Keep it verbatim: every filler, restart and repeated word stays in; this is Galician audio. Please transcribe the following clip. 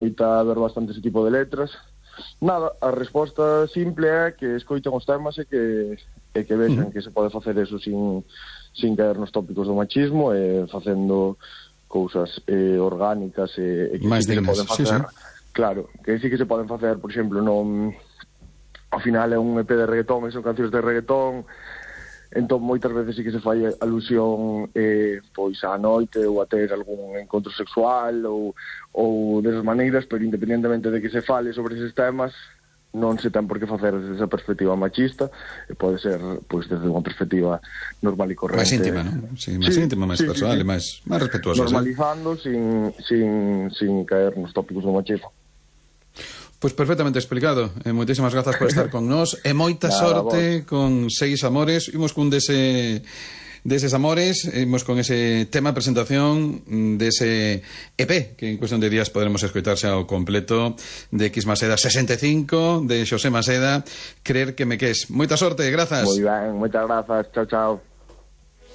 a ver bastante ese tipo de letras. Nada, a resposta simple é que escoiten os temas e que, e que vexan uh-huh. que se pode facer eso sin, sin caer nos tópicos do machismo e facendo cousas eh, orgánicas e, e que máis sí que dignas, se poden facer, sí, sí. Claro, que sí que se poden facer, por exemplo, non, ao final é un E P de reggaetón e son cancións de reggaetón, entón moitas veces sí que se fai alusión eh, pois á noite ou a ter algún encontro sexual ou, ou desas maneiras, pero independentemente de que se fale sobre eses temas non se ten por que facer desde esa perspectiva machista, e pode ser pois desde unha perspectiva normal e corrente. Máis íntima, non? Sí, máis sí, íntima, máis sí, persoal, sí, sí. máis máis respetuosa. Normalizando, sí? sin, sin, sin caer nos tópicos do machismo. Pois pues perfectamente explicado. Eh, moitísimas grazas por estar con nós e moita Nada, sorte vos. Con Seis Amores. Imos cun dese deses amores, imos con ese tema de presentación dese E P que en cuestión de días poderemos escoitarse ao completo de X Maseda sesenta e cinco de Xosé Maseda, Crer que me ques. Moita sorte, grazas. Moi ben, moitas grazas. Chao, chao.